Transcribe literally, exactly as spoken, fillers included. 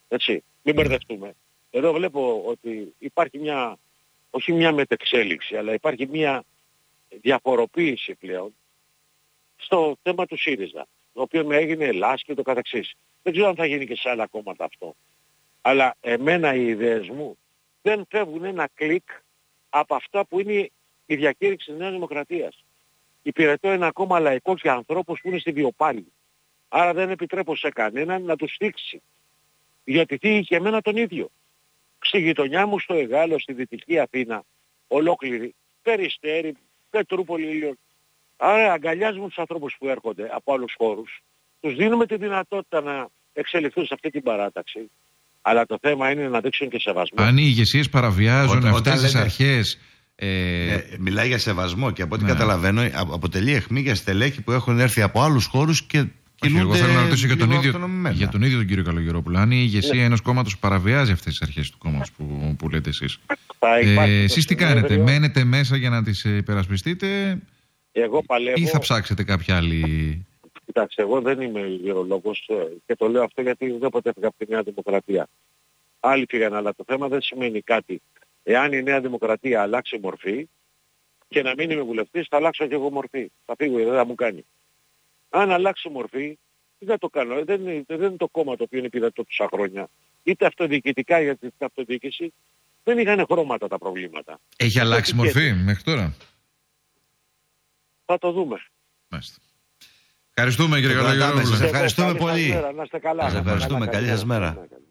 Έτσι, μην μπερδευτούμε. Εδώ βλέπω ότι υπάρχει μια, όχι μια μετεξέλιξη, αλλά υπάρχει μια διαφοροποίηση πλέον στο θέμα του ΣΥΡΙΖΑ, το οποίο με έγινε Ελλάς και το καθεξής. Δεν ξέρω αν θα γίνει και σε άλλα κόμματα αυτό. Αλλά εμένα οι ιδέες μου δεν φεύγουν ένα κλικ από αυτά που είναι η διακήρυξη της Νέας Δημοκρατίας. Υπηρετώ ένα κόμμα λαϊκό για ανθρώπους που είναι στη βιοπάλη. Άρα δεν επιτρέπω σε κανέναν να τους θίξει. Γιατί θίγει και εμένα τον ίδιο. Στη γειτονιά μου στο Εγάλο, στη Δυτική Αθήνα, ολόκληρη, Περιστέρι, Πετρούπολη, Ήλιον. Άρα αγκαλιάζουμε τους ανθρώπους που έρχονται από άλλους χώρους. Τους δίνουμε τη δυνατότητα να εξελιχθούν σε αυτή την παράταξη. Αλλά το θέμα είναι να δείξουν και σεβασμό. Αν οι ηγεσίες παραβιάζουν αυτές τις αρχές. Ε... Ε, μιλάει για σεβασμό και από ό,τι ναι. καταλαβαίνω αποτελεί αιχμή για στελέχη που έχουν έρθει από άλλους χώρους και κινούνται. Εγώ θέλω να ρωτήσω για τον, ίδιο, για τον ίδιο τον κύριο Καλογερόπουλο. Αν η ηγεσία ναι. ενός κόμματος παραβιάζει αυτές τις αρχές του κόμματος που, που λέτε εσείς. Ε, εσείς τι κάνετε, βέβαιο. Μένετε μέσα για να τις υπερασπιστείτε εγώ παλεύω... ή θα ψάξετε κάποια άλλη... Κοιτάξτε, εγώ δεν είμαι ιδεολόγος και το λέω αυτό γιατί δεν ποτέ έφυγα από τη Νέα Δημοκρατία. Άλλοι φύγαν, αλλά το θέμα δεν σημαίνει κάτι. Εάν η Νέα Δημοκρατία αλλάξει μορφή και να μην είμαι βουλευτής, θα αλλάξω και εγώ μορφή. Θα φύγω, δεν θα μου κάνει. Αν αλλάξει μορφή, δεν το κάνω. Δεν είναι, δεν είναι το κόμμα το οποίο είναι πειρατό τόσα χρόνια. Είτε αυτοδιοικητικά, γιατί την αυτοδιοίκηση δεν είχαν χρώματα τα προβλήματα. Έχει αλλάξει μορφή μέχρι τώρα. Θα το δούμε. Μάλιστα. Ευχαριστούμε κύριε Καλογερόπουλο. Σας ευχαριστούμε πολύ. Να είστε καλά. Σας ευχαριστούμε. Καλή σας μέρα.